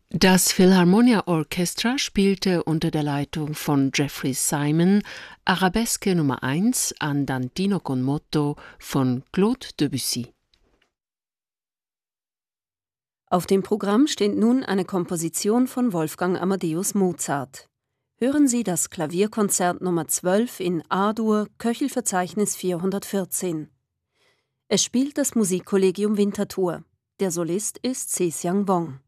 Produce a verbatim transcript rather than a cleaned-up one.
Das Philharmonia Orchestra spielte unter der Leitung von Jeffrey Simon Arabeske Nummer eins Andantino con moto von Claude Debussy. Auf dem Programm steht nun eine Komposition von Wolfgang Amadeus Mozart. Hören Sie das Klavierkonzert Nummer zwölf in A-Dur, Köchelverzeichnis vierhundertvierzehn. Es spielt das Musikkollegium Winterthur. Der Solist ist Se Xiang Wong.